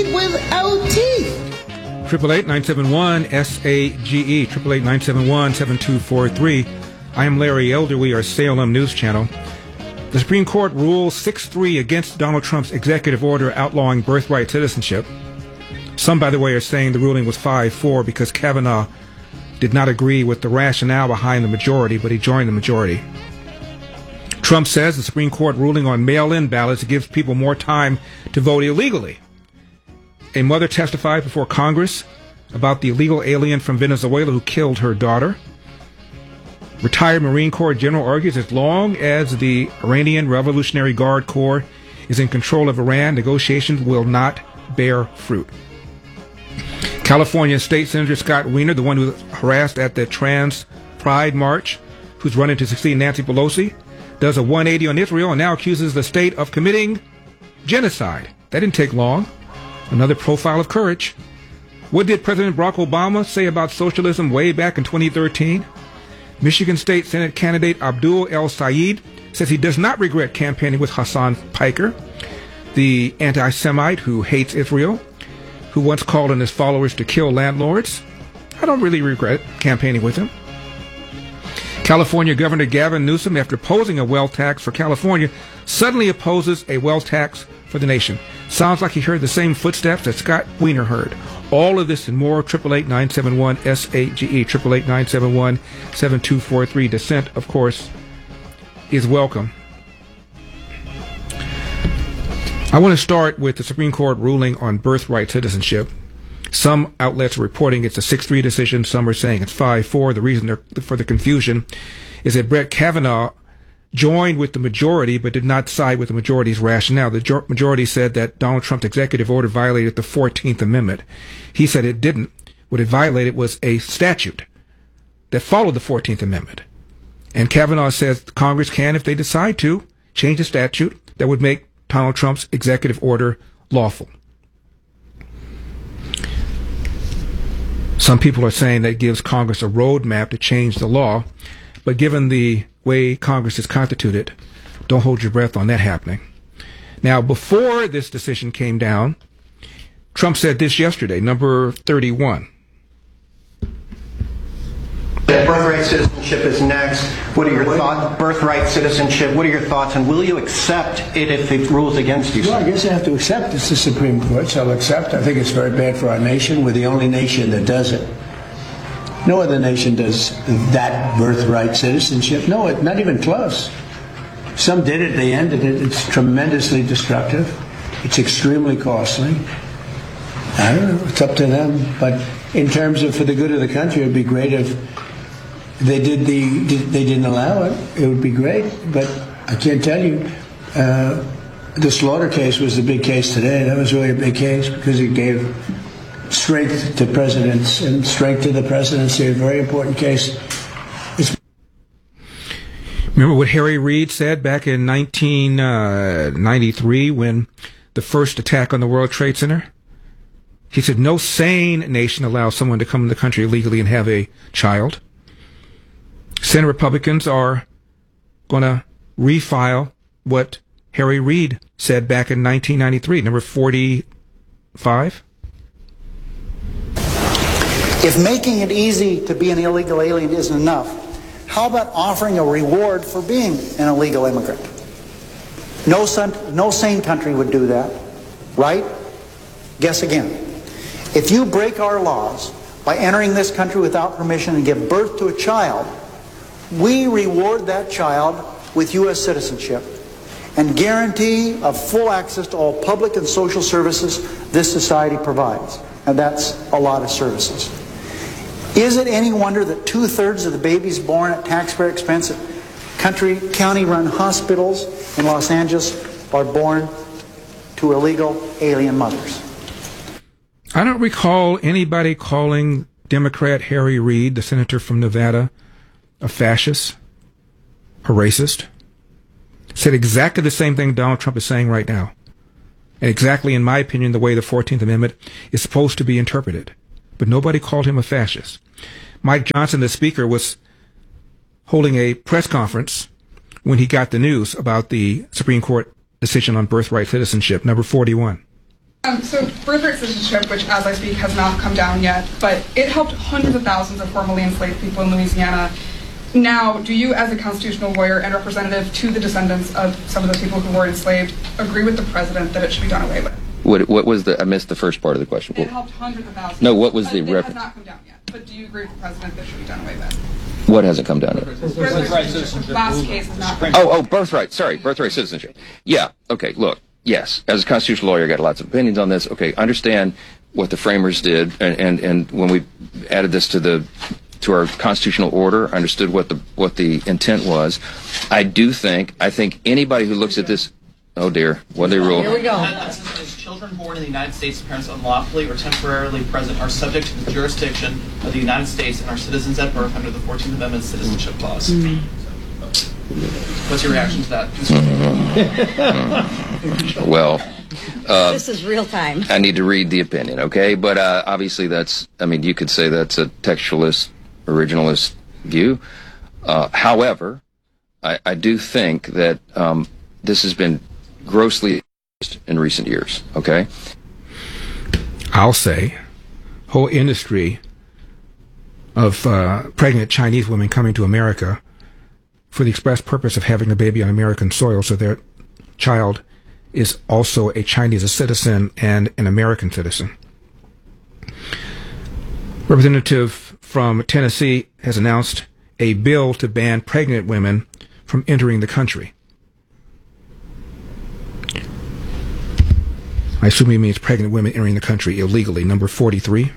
without teeth. 888-971-SAGE, 888-971-7243. I am Larry Elder. We are Salem News Channel. The Supreme Court ruled 6-3 against Donald Trump's executive order outlawing birthright citizenship. Some, by the way, are saying the ruling was 5-4 because Kavanaugh did not agree with the rationale behind the majority, but he joined the majority. Trump says the Supreme Court ruling on mail-in ballots gives people more time to vote illegally. A mother testified before Congress about the illegal alien from Venezuela who killed her daughter. Retired Marine Corps general argues as long as the Iranian Revolutionary Guard Corps is in control of Iran, negotiations will not bear fruit. California State Senator Scott Wiener, the one who was harassed at the Trans Pride March, who's running to succeed Nancy Pelosi, does a 180 on Israel and now accuses the state of committing genocide. That didn't take long. Another profile of courage. What did President Barack Obama say about socialism way back in 2013? Michigan State Senate candidate Abdul El Sayed says he does not regret campaigning with Hassan Piker, the anti-Semite who hates Israel, who once called on his followers to kill landlords. I don't really regret campaigning with him. California Governor Gavin Newsom, after opposing a wealth tax for California, suddenly opposes a wealth tax for the nation. Sounds like he heard the same footsteps that Scott Wiener heard. All of this and more, 888-971-SAGE, 888-971-7243. Dissent, of course, is welcome. I want to start with the Supreme Court ruling on birthright citizenship. Some outlets are reporting it's a 6-3 decision. Some are saying it's 5-4. The reason for the confusion is that Brett Kavanaugh joined with the majority but did not side with the majority's rationale. The majority said that Donald Trump's executive order violated the 14th Amendment. He said it didn't. What it violated was a statute that followed the 14th Amendment. And Kavanaugh says Congress can, if they decide to, change the statute that would make Donald Trump's executive order lawful. Some people are saying that gives Congress a roadmap to change the law, but given the way Congress is constituted, don't hold your breath on that happening. Now, before this decision came down, Trump said this yesterday, number 31. Birthright citizenship is next. What are your thoughts? Birthright citizenship. What are your thoughts? And will you accept it if it rules against you? Well, I guess I have to accept it's the Supreme Court, so I'll accept. I think it's very bad for our nation. We're the only nation that does it. No other nation does that birthright citizenship. No, not even close. Some did it. They ended it. It's tremendously destructive. It's extremely costly. I don't know. It's up to them. But in terms of for the good of the country, it would be great if they didn't allow it. It would be great, but I can't tell you. The Slaughter case was the big case today. That was really a big case because it gave strength to presidents and strength to the presidency. A very important case. Remember what Harry Reid said back in 1993 when the first attack on the World Trade Center? He said, no sane nation allows someone to come to the country illegally and have a child. Senate Republicans are going to refile what Harry Reid said back in 1993, number 45. If making it easy to be an illegal alien isn't enough, how about offering a reward for being an illegal immigrant? No sane country would do that, right? Guess again. If you break our laws by entering this country without permission and give birth to a child, we reward that child with U.S. citizenship and guarantee of full access to all public and social services this society provides. And that's a lot of services. Is it any wonder that 2/3 of the babies born at taxpayer expense at county-run hospitals in Los Angeles are born to illegal alien mothers? I don't recall anybody calling Democrat Harry Reid, the senator from Nevada, a fascist, a racist. Said exactly the same thing Donald Trump is saying right now. And exactly, in my opinion, the way the 14th Amendment is supposed to be interpreted. But nobody called him a fascist. Mike Johnson, the speaker, was holding a press conference when he got the news about the Supreme Court decision on birthright citizenship, number 41. So birthright citizenship, which as I speak has not come down yet, but it helped hundreds of thousands of formerly enslaved people in Louisiana. Now, do you, as a constitutional lawyer and representative to the descendants of some of those people who were enslaved, agree with the president that it should be done away with? What was I missed the first part of the question. It helped hundreds of thousands. No, what was the reference? It has not come down yet, but do you agree with the president that it should be done away with? What hasn't come down yet? Birthright citizenship. Last case has not come Oh, birthright. Sorry, birthright citizenship. Yeah, okay, look. Yes, as a constitutional lawyer, I got lots of opinions on this. Okay, understand what the framers did, and when we added this to our constitutional order, understood what the intent was. I think anybody who looks at this, oh dear, what they rule? Here we go. Children born in the United States, parents unlawfully or temporarily present, are subject to the jurisdiction of the United States and are citizens at birth under the 14th Amendment Citizenship Clause. What's your reaction to that? Well, this is real time. I need to read the opinion, okay? But obviously you could say that's a textualist, originalist view. However, I do think that this has been grossly in recent years, okay? I'll say, whole industry of pregnant Chinese women coming to America for the express purpose of having a baby on American soil, so their child is also a Chinese citizen and an American citizen. Representative from Tennessee has announced a bill to ban pregnant women from entering the country. I assume he means pregnant women entering the country illegally. Number 43.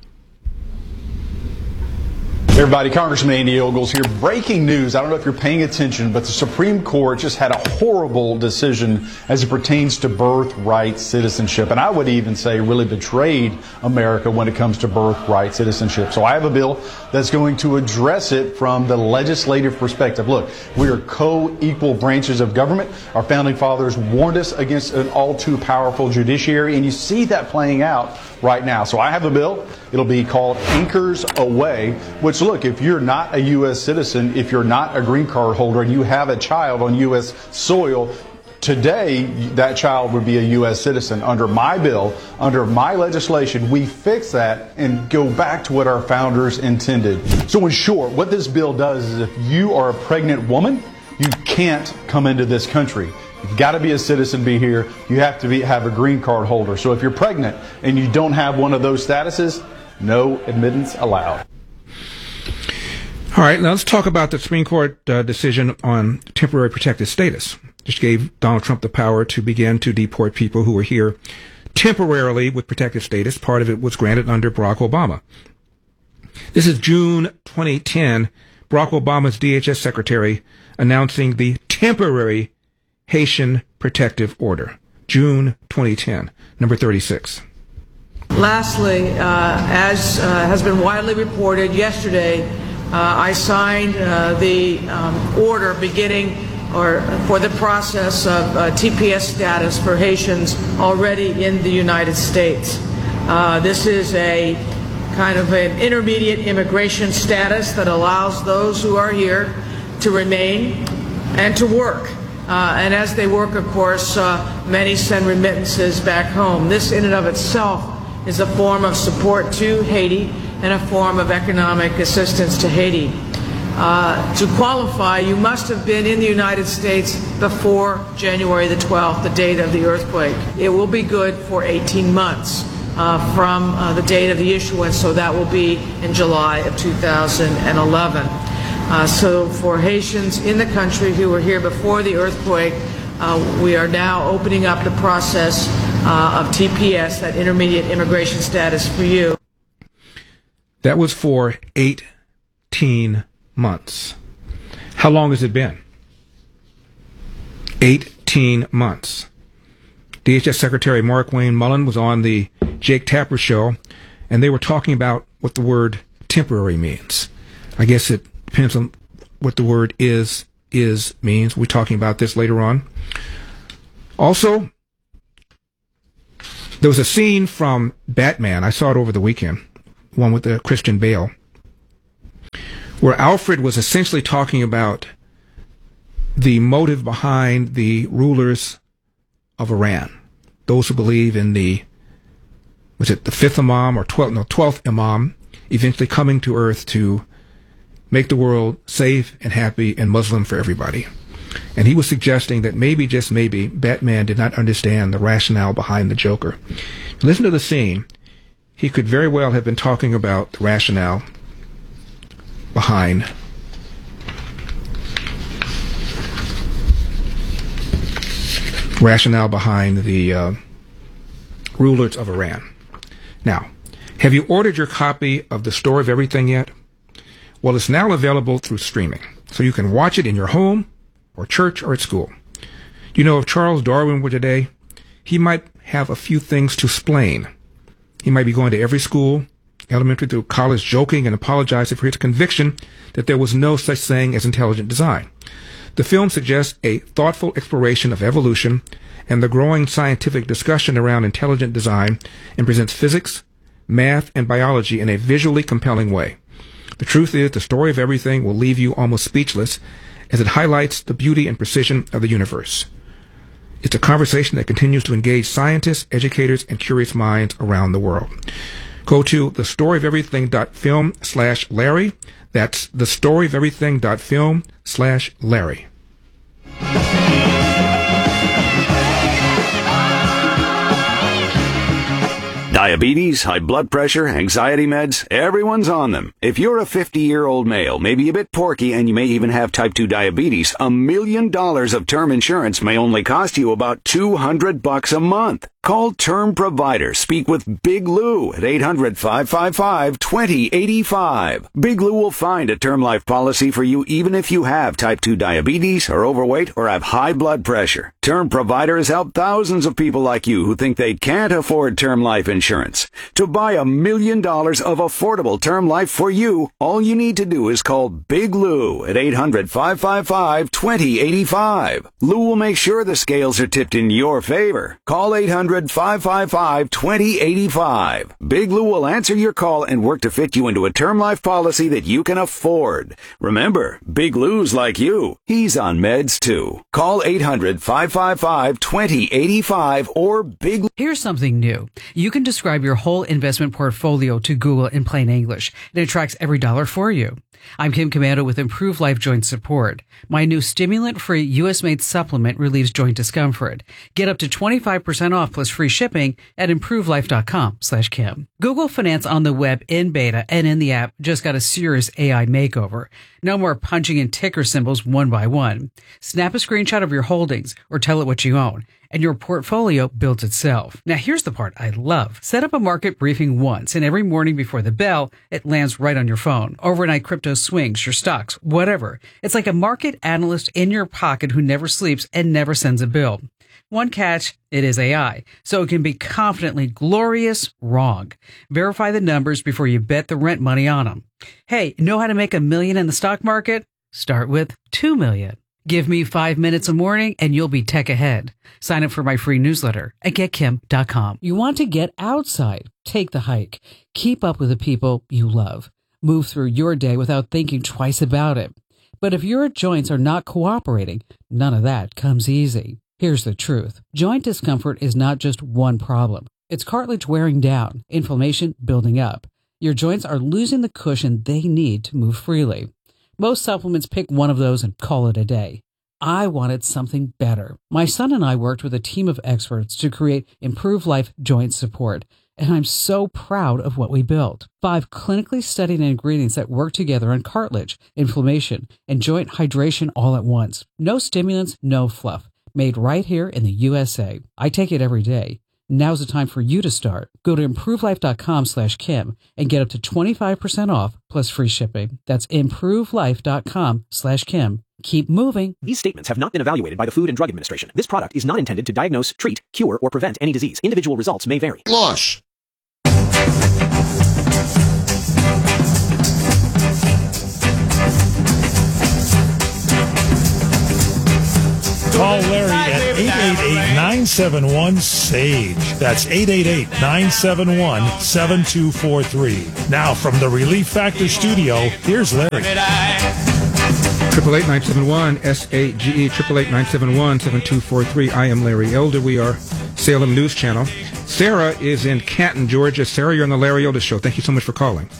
Everybody, Congressman Andy Ogles here. Breaking news. I don't know if you're paying attention, but the Supreme Court just had a horrible decision as it pertains to birthright citizenship. And I would even say really betrayed America when it comes to birthright citizenship. So I have a bill that's going to address it from the legislative perspective. Look, we are co-equal branches of government. Our founding fathers warned us against an all too powerful judiciary, and you see that playing out right now. So I have a bill. It'll be called Anchors Away, which, look, if you're not a U.S. citizen, if you're not a green card holder, and you have a child on U.S. soil, today that child would be a U.S. citizen. Under my bill, under my legislation, we fix that and go back to what our founders intended. So in short, what this bill does is if you are a pregnant woman, you can't come into this country. You've got to be a citizen, be here. You have to have a green card holder. So if you're pregnant and you don't have one of those statuses, no admittance allowed. All right, now let's talk about the Supreme Court decision on temporary protected status, which gave Donald Trump the power to begin to deport people who were here temporarily with protected status. Part of it was granted under Barack Obama. This is June 2010, Barack Obama's DHS secretary announcing the temporary Haitian Protective Order, June 2010, number 36. Lastly, as has been widely reported yesterday, I signed the order beginning for the process of TPS status for Haitians already in the United States. This is a kind of an intermediate immigration status that allows those who are here to remain and to work. And as they work, of course, many send remittances back home. This in and of itself is a form of support to Haiti and a form of economic assistance to Haiti. To qualify, you must have been in the United States before January the 12th, the date of the earthquake. It will be good for 18 months from the date of the issuance, so that will be in July of 2011. So for Haitians in the country who were here before the earthquake, we are now opening up the process of TPS, that intermediate immigration status for you. That was for 18 months. How long has it been? 18 months. DHS Secretary Markwayne Mullin was on the Jake Tapper show, and they were talking about what the word temporary means. I guess it depends on what the word is means. We're talking about this later on. Also, there was a scene from Batman. I saw it over the weekend, one with Christian Bale, where Alfred was essentially talking about the motive behind the rulers of Iran, those who believe in the was it the 5th Imam or 12th Imam, eventually coming to Earth to make the world safe and happy and Muslim for everybody. And he was suggesting that maybe, just maybe, Batman did not understand the rationale behind the Joker. Listen to the scene. He could very well have been talking about the rationale behind the rulers of Iran. Now, have you ordered your copy of The Story of Everything yet? Well, it's now available through streaming, so you can watch it in your home or church or at school. You know, if Charles Darwin were today, he might have a few things to explain. He might be going to every school, elementary through college, joking and apologizing for his conviction that there was no such thing as intelligent design. The film suggests a thoughtful exploration of evolution and the growing scientific discussion around intelligent design, and presents physics, math, and biology in a visually compelling way. The truth is, The Story of Everything will leave you almost speechless, as it highlights the beauty and precision of the universe. It's a conversation that continues to engage scientists, educators, and curious minds around the world. Go to thestoryoferything.film/Larry. That's thestoryoferything.film/Larry. Diabetes, high blood pressure, anxiety meds, everyone's on them. If you're a 50-year-old male, maybe a bit porky, and you may even have type 2 diabetes, $1 million of term insurance may only cost you about $200 a month. Call Term Provider. Speak with Big Lou at 800-555-2085. Big Lou will find a term life policy for you even if you have type 2 diabetes, are overweight, or have high blood pressure. Term Provider has helped thousands of people like you who think they can't afford term life insurance. To buy $1 million of affordable term life for you, all you need to do is call Big Lou at 800-555-2085. Lou will make sure the scales are tipped in your favor. Call 800-555-2085. Big Lou will answer your call and work to fit you into a term life policy that you can afford. Remember, Big Lou's like you. He's on meds too. Call 800-555-2085 or Big Lou. Here's something new. You can describe your whole investment portfolio to Google in plain English, and it tracks every dollar for you. I'm Kim Komando with Improved Life Joint Support. My new stimulant-free U.S.-made supplement relieves joint discomfort. Get up to 25% off plus free shipping at ImproveLife.com/Kim. Google Finance on the web in beta and in the app just got a serious AI makeover. No more punching in ticker symbols one by one. Snap a screenshot of your holdings or tell it what you own, and your portfolio builds itself. Now here's the part I love. Set up a market briefing once, and every morning before the bell, it lands right on your phone. Overnight crypto swings, your stocks, whatever. It's like a market analyst in your pocket who never sleeps and never sends a bill. One catch, it is AI, so it can be confidently glorious wrong. Verify the numbers before you bet the rent money on them. Hey, know how to make $1 million in the stock market? Start with $2 million. Give me 5 minutes a morning and you'll be tech ahead. Sign up for my free newsletter at getkim.com. You want to get outside? Take the hike. Keep up with the people you love. Move through your day without thinking twice about it. But if your joints are not cooperating, none of that comes easy. Here's the truth. Joint discomfort is not just one problem. It's cartilage wearing down, inflammation building up. Your joints are losing the cushion they need to move freely. Most supplements pick one of those and call it a day. I wanted something better. My son and I worked with a team of experts to create Improved Life Joint Support, and I'm so proud of what we built. 5 clinically studied ingredients that work together on cartilage, inflammation, and joint hydration all at once. No stimulants, no fluff. Made right here in the USA. I take it every day. Now's the time for you to start. Go to ImproveLife.com/Kim and get up to 25% off plus free shipping. That's ImproveLife.com/Kim. Keep moving. These statements have not been evaluated by the Food and Drug Administration. This product is not intended to diagnose, treat, cure, or prevent any disease. Individual results may vary. Losh. Call Larry at 888-971-SAGE. That's 888-971-7243. Now from the Relief Factor studio, here's Larry. 888-971-SAGE, 888-971-7243. I am Larry Elder. We are Salem News Channel. Sarah is in Canton, Georgia. Sarah, you're on the Larry Elder Show. Thank you so much for calling.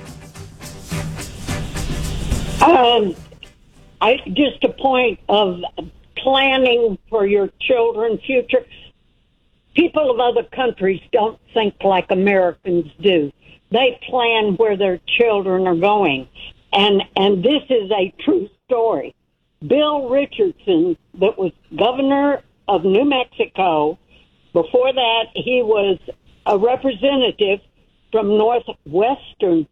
Just a point of planning for your children's future. People of other countries don't think like Americans do. They plan where their children are going. And this is a true story. Bill Richardson, that was governor of New Mexico, before that he was a representative from northwestern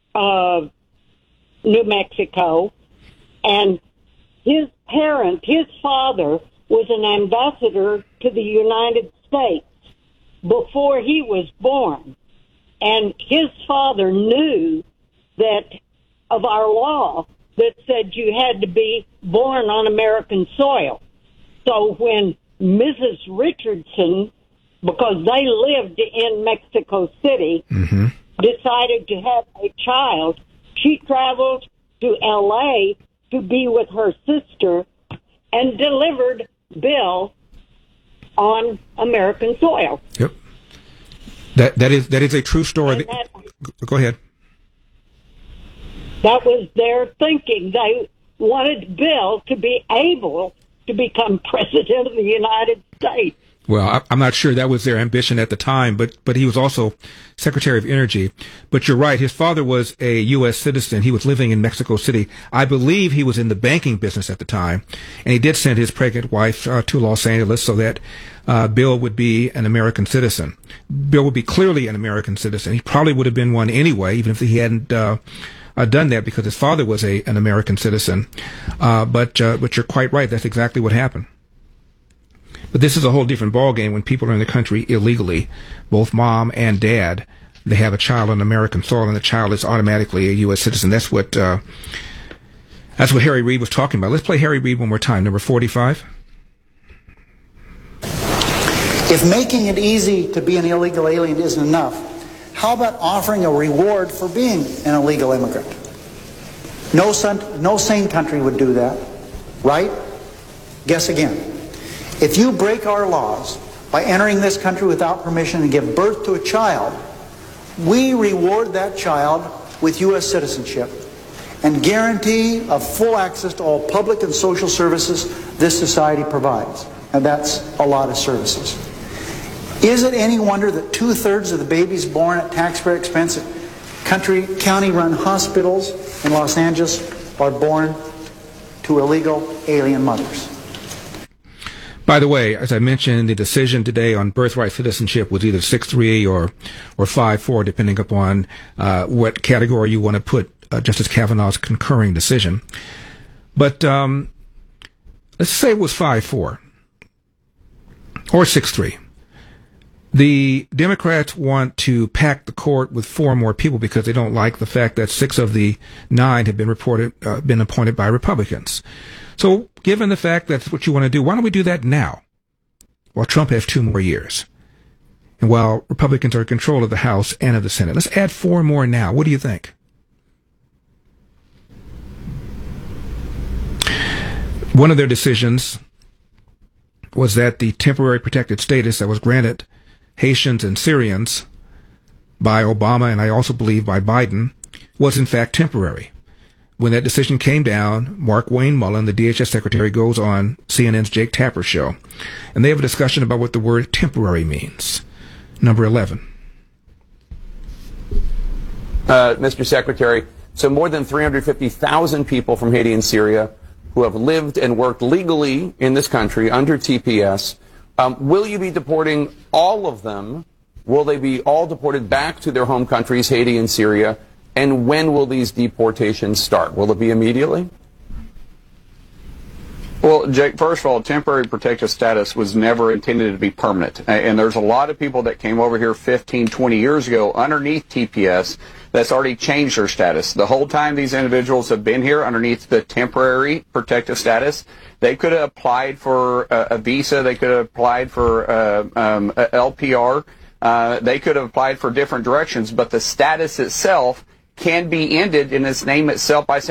New Mexico, and his father, was an ambassador to the United States before he was born. And his father knew that of our law that said you had to be born on American soil. So when Mrs. Richardson, because they lived in Mexico City, decided to have a child, she traveled to L.A. to be with her sister and delivered Bill on American soil. Yep. That is a true story. Go ahead. That was their thinking. They wanted Bill to be able to become president of the United States. Well, I'm not sure that was their ambition at the time, but he was also Secretary of Energy. But you're right. His father was a U.S. citizen. He was living in Mexico City. I believe he was in the banking business at the time. And he did send his pregnant wife to Los Angeles so that Bill would be an American citizen. Bill would be clearly an American citizen. He probably would have been one anyway, even if he hadn't done that, because his father was an American citizen. But you're quite right. That's exactly what happened. But this is a whole different ballgame when people are in the country illegally, both mom and dad. They have a child on American soil, and the child is automatically a U.S. citizen. That's what Harry Reid was talking about. Let's play Harry Reid one more time, number 45. If making it easy to be an illegal alien isn't enough, how about offering a reward for being an illegal immigrant? No sane country would do that, right? Guess again. If you break our laws by entering this country without permission and give birth to a child, we reward that child with U.S. citizenship and guarantee of full access to all public and social services this society provides. And that's a lot of services. Is it any wonder that 2/3 of the babies born at taxpayer expense at county-run hospitals in Los Angeles are born to illegal alien mothers? By the way, as I mentioned, the decision today on birthright citizenship was either 6-3 or 5-4, depending upon what category you want to put Justice Kavanaugh's concurring decision. But let's say it was 5-4 or 6-3. The Democrats want to pack the court with 4 more people because they don't like the fact that 6 of the 9 have been appointed by Republicans. So, given the fact that's what you want to do, why don't we do that now, while Trump has 2 more years, and while Republicans are in control of the House and of the Senate? Let's add 4 more now. What do you think? One of their decisions was that the temporary protected status that was granted Haitians and Syrians by Obama, and I also believe by Biden, was in fact temporary. When that decision came down, Mark Wayne Mullen, the DHS secretary, goes on CNN's Jake Tapper show, and they have a discussion about what the word temporary means. Number 11. Mr. Secretary, so more than 350,000 people from Haiti and Syria who have lived and worked legally in this country under TPS, will you be deporting all of them? Will they be all deported back to their home countries, Haiti and Syria? And when will these deportations start? Will it be immediately? Well, Jake, first of all, temporary protective status was never intended to be permanent. And there's a lot of people that came over here 15, 20 years ago underneath TPS that's already changed their status. The whole time these individuals have been here underneath the temporary protective status, they could have applied for a visa. They could have applied for LPR. They could have applied for different directions. But the status itself can be ended in its name itself by saying,